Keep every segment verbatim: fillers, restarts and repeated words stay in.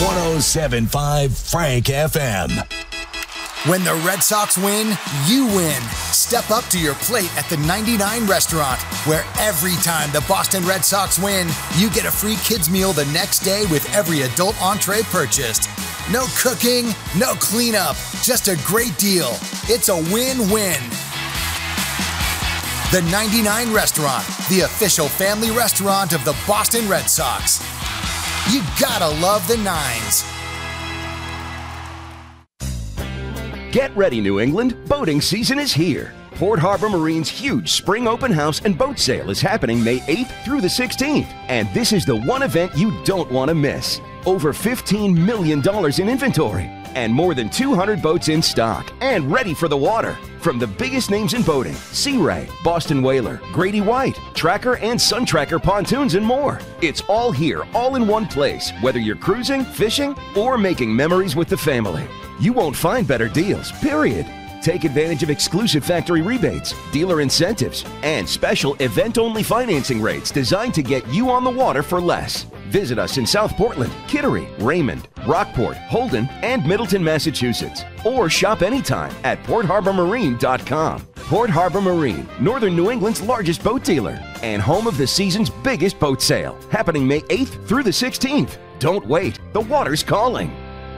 one oh seven point five Frank F M. When the Red Sox win, you win. Step up to your plate at the ninety-nine Restaurant, where every time the Boston Red Sox win, you get a free kids meal the next day with every adult entree purchased. No cooking, no cleanup, just a great deal. It's a win-win. The ninety-nine Restaurant, the official family restaurant of the Boston Red Sox. You gotta love the nines. Get ready, New England. Boating season is here. Port Harbor Marine's huge spring open house and boat sale is happening May eighth through the sixteenth. And this is the one event you don't want to miss. Over fifteen million dollars in inventory and more than two hundred boats in stock and ready for the water. From the biggest names in boating, Sea Ray, Boston Whaler, Grady White, Tracker and Sun Tracker pontoons and more. It's all here, all in one place, whether you're cruising, fishing, or making memories with the family. You won't find better deals, period. Take advantage of exclusive factory rebates, dealer incentives, and special event-only financing rates designed to get you on the water for less. Visit us in South Portland, Kittery, Raymond, Rockport, Holden, and Middleton, Massachusetts. Or shop anytime at port harbor marine dot com. Port Harbor Marine, Northern New England's largest boat dealer, and home of the season's biggest boat sale, happening May eighth through the sixteenth. Don't wait, the water's calling.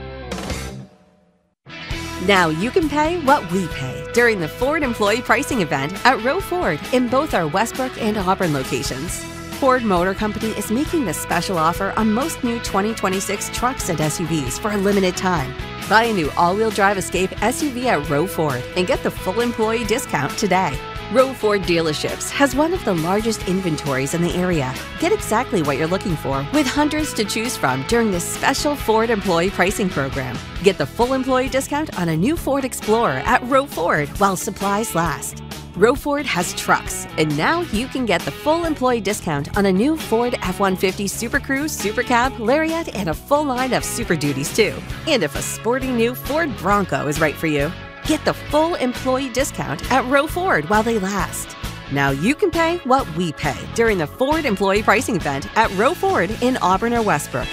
Now you can pay what we pay during the Ford Employee Pricing Event at Row Ford in both our Westbrook and Auburn locations. Ford Motor Company is making this special offer on most new twenty twenty-six trucks and S U Vs for a limited time. Buy a new all-wheel drive Escape S U V at Row Ford and get the full employee discount today. Row Ford Dealerships has one of the largest inventories in the area. Get exactly what you're looking for with hundreds to choose from during this special Ford Employee Pricing Program. Get the full employee discount on a new Ford Explorer at Row Ford while supplies last. Row Ford has trucks, and now you can get the full employee discount on a new Ford F one fifty Super Cruise, Super Cab, Lariat, and a full line of Super Duties too. And if a sporty new Ford Bronco is right for you, get the full employee discount at Row Ford while they last. Now you can pay what we pay during the Ford Employee Pricing Event at Row Ford in Auburn or Westbrook.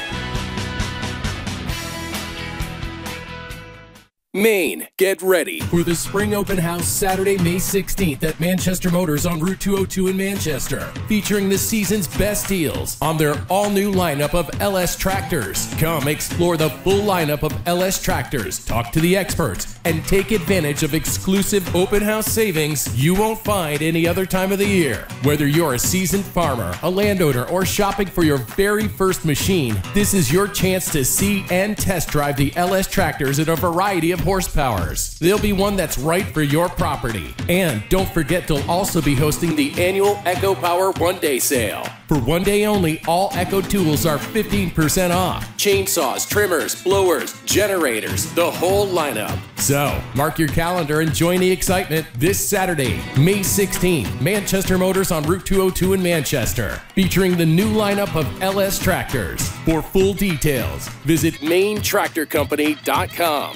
Maine, get ready for the Spring Open House Saturday, May sixteenth at Manchester Motors on Route two oh two in Manchester, featuring the season's best deals on their all-new lineup of L S tractors. Come explore the full lineup of L S tractors, talk to the experts, and take advantage of exclusive open house savings you won't find any other time of the year. Whether you're a seasoned farmer, a landowner, or shopping for your very first machine, this is your chance to see and test drive the L S tractors in a variety of horsepowers. There'll be one that's right for your property. And don't forget they'll also be hosting the annual Echo Power One Day Sale. For one day only, all Echo tools are fifteen percent off. Chainsaws, trimmers, blowers, generators, the whole lineup. So, mark your calendar and join the excitement this Saturday, May sixteenth, Manchester Motors on Route two oh two in Manchester, featuring the new lineup of L S tractors. For full details, visit maine tractor company dot com.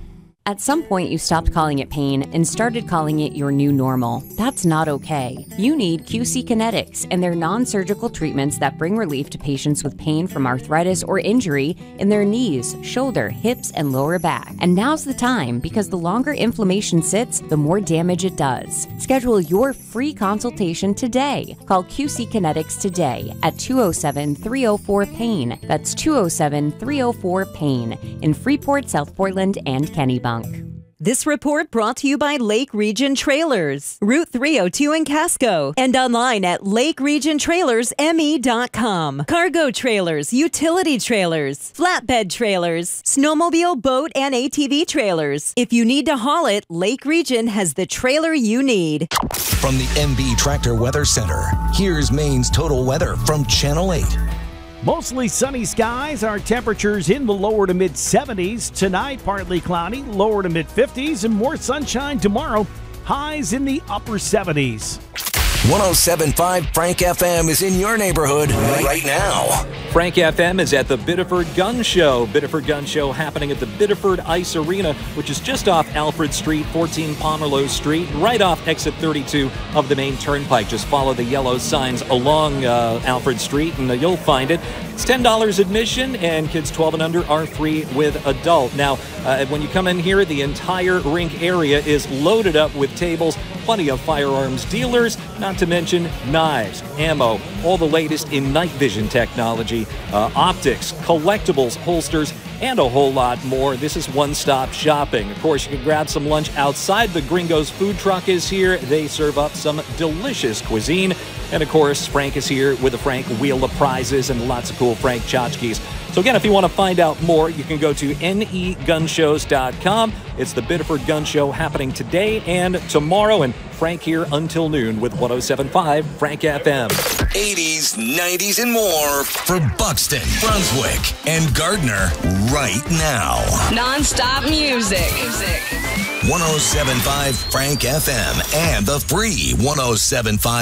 At some point, you stopped calling it pain and started calling it your new normal. That's not okay. You need Q C Kinetics and their non-surgical treatments that bring relief to patients with pain from arthritis or injury in their knees, shoulder, hips, and lower back. And now's the time, because the longer inflammation sits, the more damage it does. Schedule your free consultation today. Call Q C Kinetics today at two oh seven, three oh four, pain. That's two oh seven, three oh four, pain in Freeport, South Portland, and Kennebunk. This report brought to you by Lake Region Trailers, Route three oh two in Casco, and online at lake region trailers m e dot com. Cargo trailers, utility trailers, flatbed trailers, snowmobile, boat, and A T V trailers. If you need to haul it, Lake Region has the trailer you need. From the M B Tractor Weather Center, here's Maine's total weather from Channel eight. Mostly sunny skies. Our temperatures in the lower to mid seventies. Tonight, partly cloudy, lower to mid fifties, and more sunshine tomorrow. Highs in the upper seventies. one oh seven point five Frank F M is in your neighborhood right now. Frank F M is at the Biddeford Gun Show. Biddeford Gun Show happening at the Biddeford Ice Arena, which is just off Alfred Street, fourteen Pomerleau Street, right off exit thirty-two of the main turnpike. Just follow the yellow signs along uh, Alfred Street and uh, you'll find it. It's ten dollars admission, and kids twelve and under are free with adult. Now, uh, when you come in here, the entire rink area is loaded up with tables, plenty of firearms dealers, not to mention knives, ammo, all the latest in night vision technology, uh, optics, collectibles, holsters, and a whole lot more. This is one-stop shopping. Of course, you can grab some lunch outside. The Gringo's food truck is here. They serve up some delicious cuisine. And of course, Frank is here with the Frank Wheel of Prizes and lots of cool Frank tchotchkes. So again, if you want to find out more, you can go to N E gun shows dot com. It's the Biddeford Gun Show happening today and tomorrow. And Frank here until noon with one oh seven point five Frank F M. eighties, nineties, and more for Buxton, Brunswick, and Gardner right now. Non-stop music. one oh seven point five Frank F M and the free one oh seven point five